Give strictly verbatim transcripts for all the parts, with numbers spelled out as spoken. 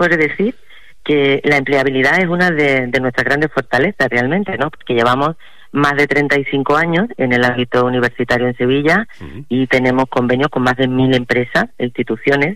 por decir que la empleabilidad es una de, de nuestras grandes fortalezas realmente, ¿no? Porque llevamos más de treinta y cinco años en el ámbito universitario en Sevilla uh-huh. y tenemos convenios con más de mil empresas e instituciones.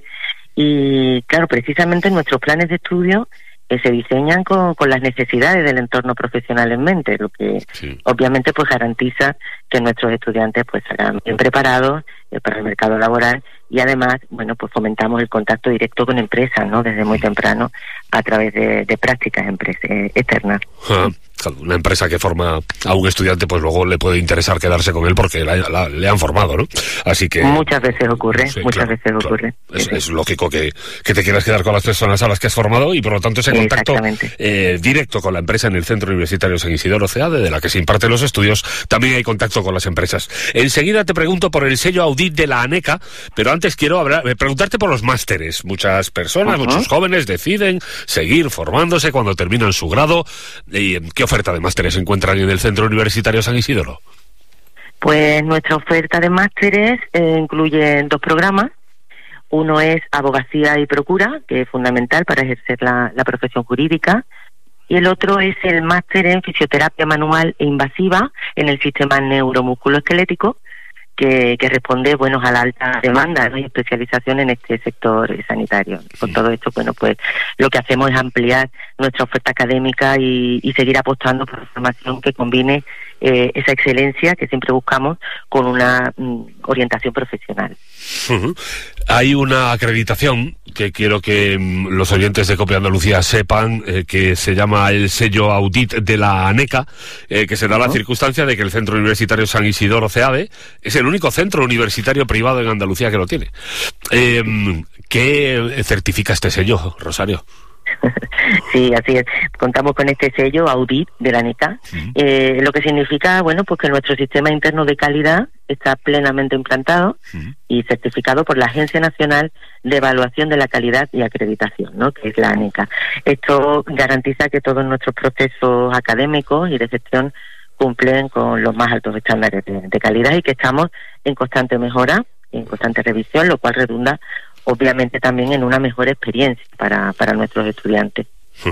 Y claro, precisamente nuestros planes de estudio eh, se diseñan con, con las necesidades del entorno profesional en mente, lo que sí. obviamente pues garantiza que nuestros estudiantes pues salgan bien preparados eh, para el mercado laboral, y además, bueno, pues fomentamos el contacto directo con empresas, ¿no? Desde muy temprano, a través de, de prácticas empresas, eh, externas. Ah. Una empresa que forma a un estudiante, pues luego le puede interesar quedarse con él porque la, la, le han formado, ¿no? Así que muchas veces ocurre, sí, muchas claro, veces ocurre. Claro. Es, es lógico que, que te quieras quedar con las personas a las que has formado, y por lo tanto ese contacto eh, directo con la empresa en el Centro Universitario San Isidoro CEADE, de la que se imparten los estudios, también hay contacto con las empresas. Enseguida te pregunto por el sello Audit de la ANECA, pero antes quiero hablar, preguntarte por los másteres. Muchas personas, uh-huh. muchos jóvenes deciden seguir formándose cuando terminan su grado. ¿Y qué oferta de másteres se encuentran en el Centro Universitario San Isidoro? Pues nuestra oferta de másteres eh, incluye dos programas. Uno es Abogacía y Procura, que es fundamental para ejercer la, la profesión jurídica, y el otro es el máster en Fisioterapia Manual e Invasiva en el sistema neuromusculoesquelético, que, que responde, bueno, a la alta demanda, ¿no? y especialización en este sector sanitario. Con todo esto, bueno, pues lo que hacemos es ampliar nuestra oferta académica y, y seguir apostando por formación que combine eh, esa excelencia que siempre buscamos con una mm, orientación profesional. Uh-huh. Hay una acreditación que quiero que mm, los oyentes de Copia Andalucía sepan, eh, que se llama el sello Audit de la ANECA, eh, que se da uh-huh. la circunstancia de que el Centro Universitario San Isidoro CEADE es el único centro universitario privado en Andalucía que lo tiene. Eh, ¿Qué certifica este sello, Rosario? Sí, así es. Contamos con este sello Audit de la ANECA, uh-huh. eh, lo que significa, bueno, pues que nuestro sistema interno de calidad está plenamente implantado uh-huh. y certificado por la Agencia Nacional de Evaluación de la Calidad y Acreditación, ¿no? Que es la ANECA. Esto garantiza que todos nuestros procesos académicos y de gestión cumplen con los más altos estándares de, de calidad, y que estamos en constante mejora, en constante revisión, lo cual redunda obviamente también en una mejor experiencia para, para nuestros estudiantes.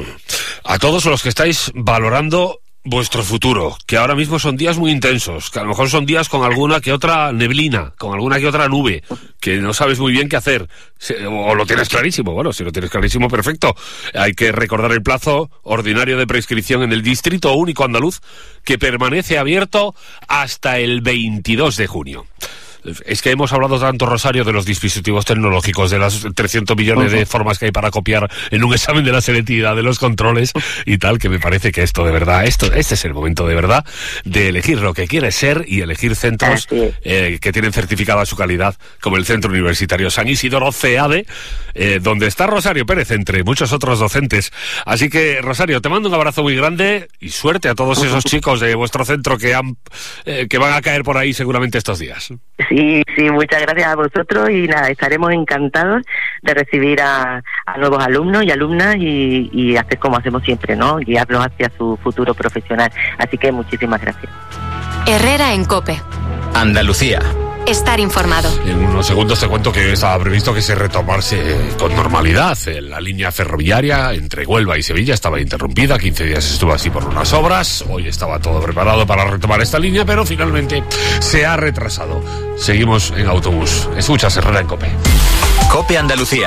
A todos los que estáis valorando vuestro futuro, que ahora mismo son días muy intensos, que a lo mejor son días con alguna que otra neblina, con alguna que otra nube, que no sabes muy bien qué hacer, o lo tienes clarísimo. Bueno, si lo tienes clarísimo, perfecto. Hay que recordar el plazo ordinario de prescripción en el Distrito Único Andaluz, que permanece abierto hasta el veintidós de junio. Es que hemos hablado tanto, Rosario, de los dispositivos tecnológicos, de las trescientos millones uh-huh. de formas que hay para copiar en un examen de la selectividad, de los controles y tal, que me parece que esto de verdad, esto este es el momento de verdad de elegir lo que quieres ser y elegir centros eh, que tienen certificada su calidad, como el Centro Universitario San Isidoro CEADE, eh, donde está Rosario Pérez, entre muchos otros docentes. Así que, Rosario, te mando un abrazo muy grande y suerte a todos esos chicos de vuestro centro que, han, eh, que van a caer por ahí seguramente estos días. Sí, sí, muchas gracias a vosotros, y nada, estaremos encantados de recibir a, a nuevos alumnos y alumnas y, y hacer como hacemos siempre, ¿no? Guiarlos hacia su futuro profesional. Así que muchísimas gracias. Herrera en COPE. Andalucía. Estar informado. En unos segundos te cuento que estaba previsto que se retomase con normalidad. La línea ferroviaria entre Huelva y Sevilla estaba interrumpida, quince días estuvo así por unas obras. Hoy estaba todo preparado para retomar esta línea, pero finalmente se ha retrasado. Seguimos en autobús. Escuchas Herrera en COPE. COPE Andalucía.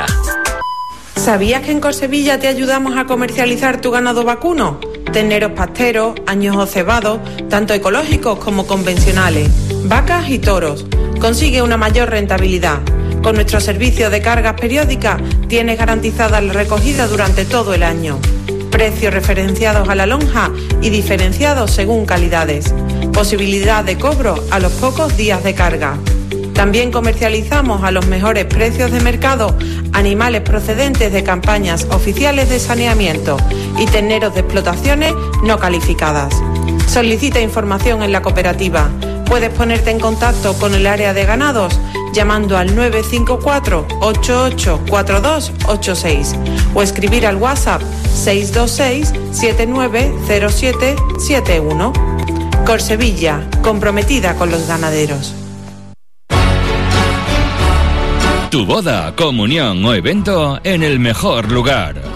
¿Sabías que en Corsevilla te ayudamos a comercializar tu ganado vacuno? Terneros pasteros, añojos cebados, tanto ecológicos como convencionales, vacas y toros. Consigue una mayor rentabilidad. Con nuestro servicio de cargas periódicas tienes garantizada la recogida durante todo el año. Precios referenciados a la lonja y diferenciados según calidades. Posibilidad de cobro a los pocos días de carga. También comercializamos a los mejores precios de mercado animales procedentes de campañas oficiales de saneamiento y terneros de explotaciones no calificadas. Solicita información en la cooperativa. Puedes ponerte en contacto con el área de ganados llamando al nueve cinco cuatro, ocho ocho cuatro dos ocho seis o escribir al WhatsApp seis dos seis, siete nueve cero siete siete uno. Corsevilla, comprometida con los ganaderos. Tu boda, comunión o evento en el mejor lugar.